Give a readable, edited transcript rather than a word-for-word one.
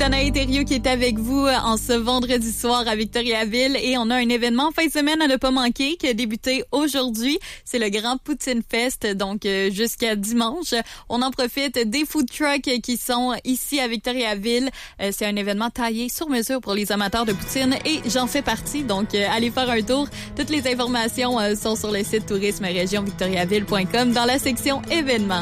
Danae Thériault qui est avec vous en ce vendredi soir à Victoriaville et on a un événement en fin de semaine à ne pas manquer qui a débuté aujourd'hui. C'est le Grand Poutine Fest, donc jusqu'à dimanche. On en profite des food trucks qui sont ici à Victoriaville. C'est un événement taillé sur mesure pour les amateurs de poutine et j'en fais partie, donc allez faire un tour. Toutes les informations sont sur le site tourisme-région-victoriaville.com dans la section événements.